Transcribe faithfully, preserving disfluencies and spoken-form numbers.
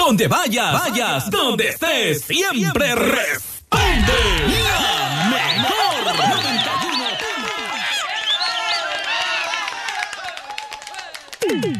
Donde vayas, vayas, donde estés, siempre responde la mejor noventa y uno.